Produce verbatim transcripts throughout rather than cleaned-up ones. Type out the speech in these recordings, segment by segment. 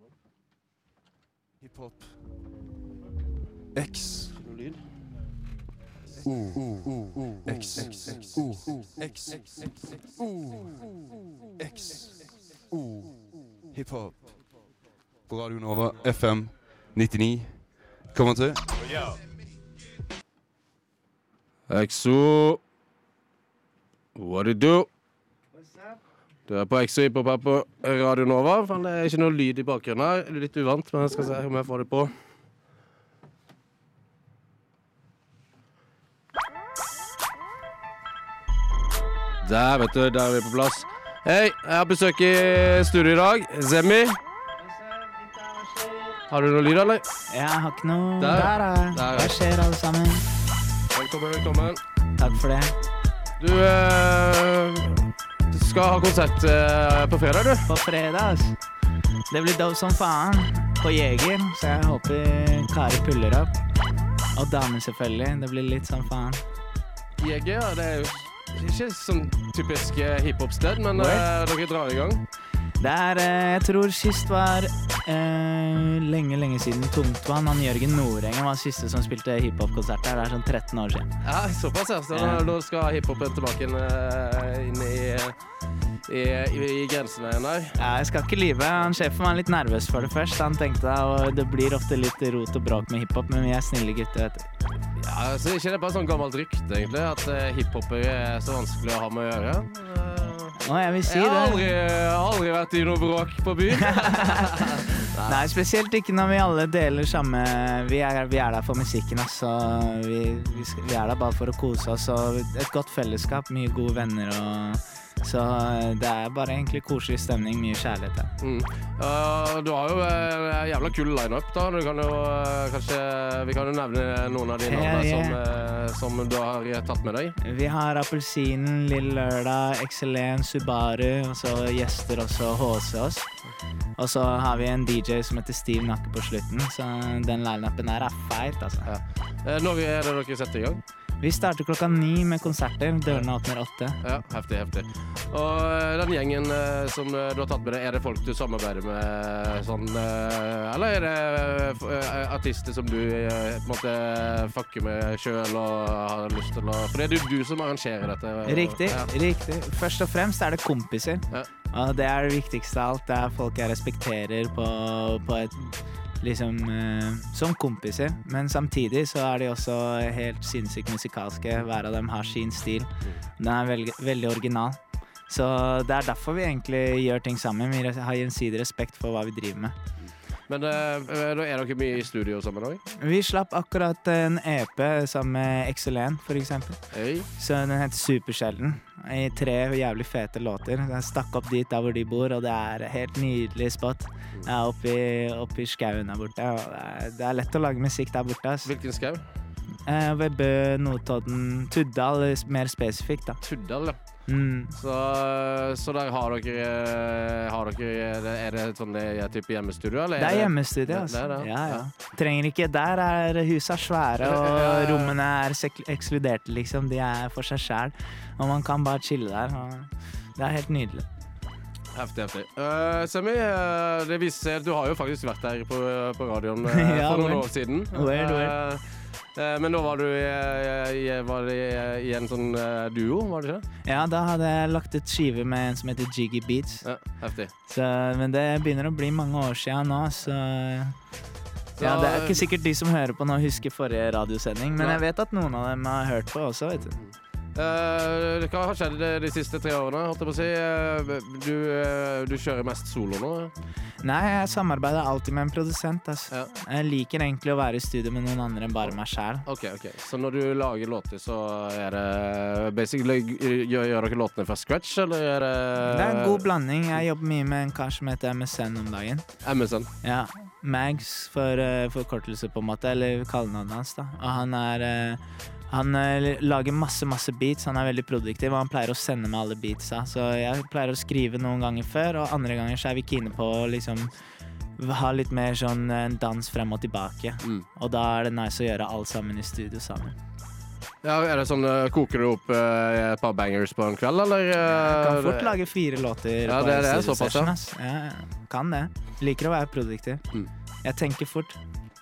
Hiphop X O O X O X O X O Hiphop på Radio Nova F M nittionio komma tre. X O What it do? Du er på X O Hiphop her på Radio Nova. Fan, det er ikke noe lyd i bakgrunnen her. Det er litt uvant, men jeg skal se om jeg får det på. Der, vet du, der er vi på plass. Hei, jeg har besøk i studio i dag. Zemi. Har du noe lyd, eller? Jeg har ikke noe... Der, der, der. der. Hva skjer, alle sammen? Velkommen, velkommen. Takk for det. Du, eh, du skal ha konsert eh, på fredag, du. På fredag, altså. Det blir dope som faen. På Jeger, så jeg håper Kari puller opp. Og damer selvfølgelig, det blir litt som faen. Jeger, ja, det er jo ikke sånn typisk hiphop-sted, men eh, dere drar i gang. Det er, eh, jeg tror sist var eh, lenge, lenge siden Tungtvann. Han Jørgen Nordengen var siste som spilte hiphop-konsert der. Det er sånn tretten år siden. Ja, såpass, ja. Så Ja. nå skal hiphopen tilbake inn, eh, inn i, i, i, i grensen igjen der. Ja, jeg skal ikke lyve. Han sjefen var litt nervøs for det først. Han tenkte, og det blir ofte litt rot og bråk med hiphop, men vi er snille gutter, vet du. Ja, så ikke det er bare sånn gammelt rykte, egentlig, at uh, hiphopper er så vanskelig å ha med å gjøre. Uh, Å, jeg vil si jeg har det. aldri, aldri vært i noe bråk på byen. Nei, spesielt ikke når vi alle deler samme... Vi er, vi er der for musikken, altså. Vi, vi, skal, vi er der bare for å kose oss, og et godt fellesskap, mye gode venner, og... Så det er bare egentlig koselig stemning, mye kjærlighet her. Mm. Uh, du har jo en jævla kul line-up da. Du kan jo uh, kanskje... Vi kan jo nevne noen av de navnene Ja, ja. som, uh, som du har tatt med deg. Vi har Appelsinen, Lille Lørdag, Excelen, Subaru, og så gjester også H C oss. Og så har vi en D J som heter Steve Nakke på slutten, så den line-upen her er feit, altså. Ja. Uh, når er det dere setter i gang? Vi starter klokka ni med konserter, dørene åpner åtte. Ja, heftig, heftig. Og uh, den gjengen uh, som uh, du har tatt med deg, er det folk du samarbeider med sånn, uh, eller er det uh, artister som du uh, på en måte fucker med selv og har lyst til å... For det er jo du som arrangerer dette. Riktig, Ja. riktig. Først og fremst er det kompiser. Ja. Og det er det viktigste av alt. Det er folk jeg respekterer på, på et, liksom, eh, som kompiser. Men samtidig så er de også helt sinnssykt musikalske. Hver av dem har sin stil. Den er veldig, veldig original. Så det er derfor vi egentlig gjør ting sammen. Vi har gjensidig respekt for hva vi driver med. Men uh, er dere mye i studio sammen også? Vi slapp akkurat en E P sammen med Excelen, for eksempel. Hei. Så den heter Supersjelden. I tre jævlig fete låter. Den stakk opp dit der hvor de bor, og det er helt nydelig spot. Jeg er oppe i, oppe i skauen der borte, og det er, det er lett å lage musikk der borte. Ass. Hvilken skau? Eh, ved Bø, Notodden, Tuddal, mer spesifikt da. Tuddal, ja. Mm. Så, så der har dere, har dere er det et sånn type hjemmestudio, eller? Det er hjemmestudio, altså. Det er det, ja, ja. Trenger ikke, der er huset svære, og Ja, ja, ja. rommene er sek- ekskluderte, liksom. De er for seg selv, og man kan bare chille der, og det er helt nydelig. Heftig, heftig. Uh, Semi, uh, det viser seg at du har jo faktisk vært der på, på radioen uh, Ja, for noen word. år siden. Word, word. Uh, uh, men nå var du i, i, var det i, i en sånn uh, duo, var det ikke? Ja, da hadde jeg lagt et skive med en som heter Jiggy Beats. Ja, heftig. Så, men det begynner å bli mange år siden nå, så... Ja, det er ikke sikkert de som hører på nå husker forrige radiosending, men Nei. jeg vet at noen av dem har hørt på også, vet du. Uh, hva har skjedd de siste tre årene, holdt jeg på å si? Uh, du, uh, du kjører mest solo nå? Nei, jeg samarbeider alltid med en produsent, altså. Ja. Jeg liker egentlig å være i studio med noen andre enn bare meg selv. Ok, ok. Så når du lager låter, så er det basically, gjør, gjør dere låtene fra scratch, eller er det... Det er en god blanding. Jeg jobber mye med en kar som heter M S N om dagen. M S N? Ja, Mags for uh, forkortelse på en måte, eller kallenavnet hans da. Og han er... Uh, Han uh, lager masse, masse beats, han er veldig produktiv, og han pleier å sende meg alle beatsa. Så jeg pleier å skrive noen ganger før, og andre ganger så er vi kine på å liksom ha litt mer sånn en dans frem og tilbake. Mm. Og da er det nice å gjøre alt sammen i studio sammen. Ja, er det sånn, uh, koker du opp uh, et par bangers på en kveld, eller? Uh, Jeg kan fort lage fire låter ja, på det, en det er studio såpass, session, ja. ass. Ja, kan det. Liker å være produktiv. Mm. Jeg tenker fort.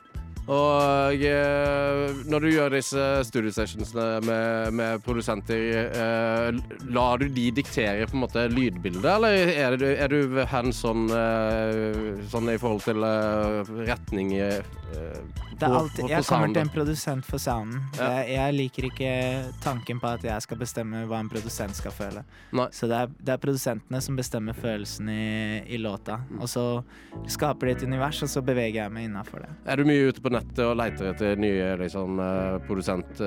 Og uh, når du gjør disse studiosessionsene med, med produsenter, uh, lar du de diktere på en måte lydbildet, eller er du, er du hands on uh, sånn i forhold til uh, retning uh, Det er alltid, på, på jeg kommer sound, til en produsent for sounden. Ja. Jeg, jeg liker ikke tanken på at jeg skal bestemme hva en produsent skal føle. Nei. Så det er, det er produsentene som bestemmer følelsen i, i låta. Og så skaper de et univers, og så beveger jeg meg innenfor det. Er du mye ute på nettet og leter etter nye liksom, uh, produsent...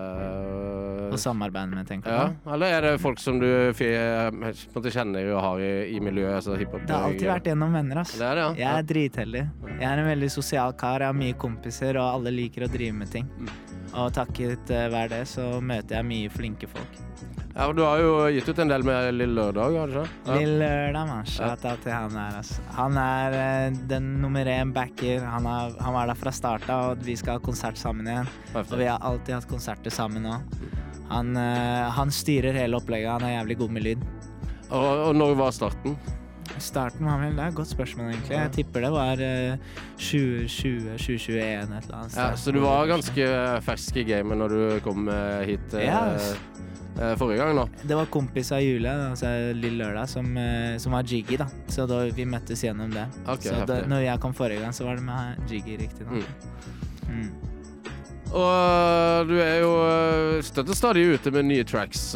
Uh, Og samarbeide med, tenker ja. du? Eller er det folk som du fi, på en måte kjenner og har i, i miljøet, altså hiphop? Det har alltid vært gjennom venner, ass. Det er det, ja. Jeg er dritheldig. Jeg er en veldig sosial kar, jeg har mye kompiser, og alle liker å drive med ting. Og takket uh, være det, så møter jeg mye flinke folk. Ja, og du har jo gitt ut en del med Lille Lørdag, har du ikke? Ja. Lille Lørdag, man. Shout out til han der, ass. Han er uh, den nummer én backer. Han, har, han var der fra starten, og vi skal ha konsert sammen igjen. Og vi har alltid hatt konserter sammen nå. Han, uh, han styrer hele opplegget, han er jævlig god med lyd. Og, og når var starten? Starten var vel, det er et godt spørsmål egentlig. Jeg tipper det var uh, tjue tjue, tjue tjueen, et eller annet sted. Ja, så du var ganske fersk i gamet når du kom uh, hit uh, Ja, uh, forrige gang da? Det var kompis av Julia, altså Lille Lørdag, som, uh, som var Jiggy da. Så da vi møttes gjennom det. Ok, så da, heftig. når jeg kom forrige gang, så var det med Jiggy, riktig da. Mm. Mm. Og du er jo støtt og stadig ute med nye tracks,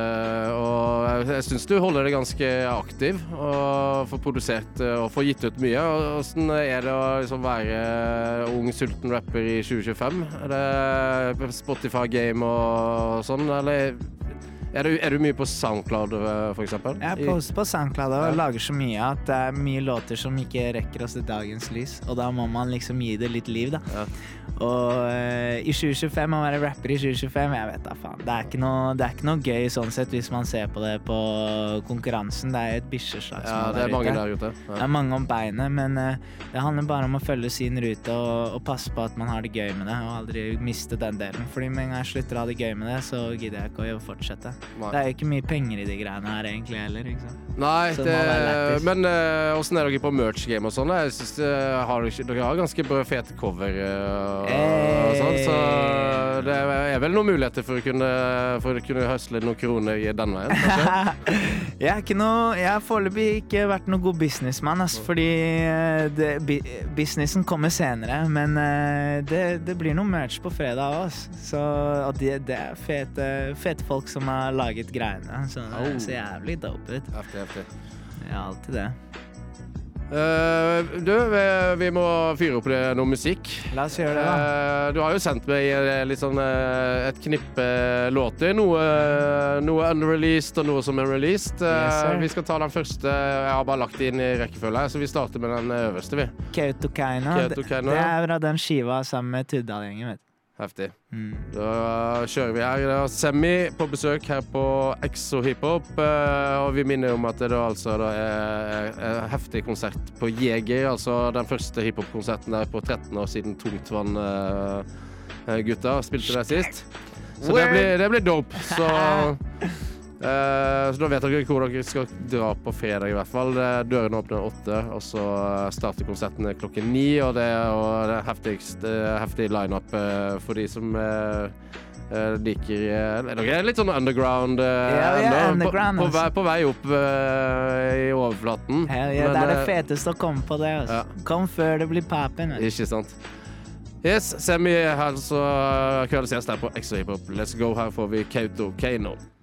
og jeg synes du holder deg ganske aktiv og får produsert og får gitt ut mye. Hvordan er det å liksom være ung, sulten rapper i tjue tjuefem? Er det Spotify-game og sånn, eller er du, er du mye på SoundCloud for eksempel? Jeg poster på SoundCloud og ja. lager så mye at det er mye låter som ikke rekker oss til dagens lys, og da må man liksom gi det litt liv da. Ja. Og uh, i tjue tjuefem, å være rapper i tjue tjuefem, jeg vet da faen. Det er, ikke noe, det er ikke noe gøy sånn sett hvis man ser på det på konkurransen. Det er et bikkjeslag ja, det er mange der ute. Ja. Det er mange om beinet, men uh, det handler bare om å følge sin rute og, og passe på at man har det gøy med det, og aldri miste den delen. Fordi med en gang jeg slutter å ha det gøy med det, så gidder jeg ikke å fortsette. Nei. Det er jo ikke mye penger i de greiene her egentlig heller, ikke sant? Nei, det, men uh, hvordan er dere på merch-game og sånn? Jeg synes uh, har dere, dere har ganske bra fete cover uh, og sånn, så det er vel noen muligheter for å kunne, for å kunne høsle noen kroner i den veien, kanskje? jeg er ikke noe, jeg har foreløpig ikke vært noen god businessman, altså, fordi det, businessen kommer senere, men uh, det, det blir noe merch på fredag også, så, og det, det er fete, fete folk som har laget greiene, så det oh. ser jævlig dope ut. Heftig, heftig. Ja, alltid det. Uh, du, vi, vi må fyre opp noe musikk. La oss gjøre det da. Uh, du har jo sendt meg litt sånn, uh, et knippe låter, noe, noe unreleased og noe som er released. Uh, yes, vi skal ta den første, jeg har bare lagt inn i rekkefølge, så vi starter med den øverste vi. Kautokeino, det, det er fra den skiva sammen med Tuddal-gjengen, vet du. Heftig. Mm. Da kjører vi her. Det er Semi på besøk her på Exo Hiphop, og vi minner om at det da altså da er en heftig konsert på Jeger, altså den første hiphop-konserten der på tretten år siden Tungtvann uh, gutta spilte der sist. Så det blir, det blir dope. Så, uh, så da vet dere hvor dere skal dra på fredag i hvert fall. Døren åpner åtte, og så starter konserten klokken ni, og det er det heftigste, heftig line-up uh, for de som uh, uh, liker uh, Dere er litt sånn underground, uh, ja, ja, underground på, på, vei, på vei opp uh, i overflaten. Ja, ja, men, det er det feteste å komme på det. Altså. Ja. Kom før det blir papen. Ikke sant. Yes, Semi her, så kveldes gjest her på Exo Hiphop. Let's go, her får vi Kautokeino.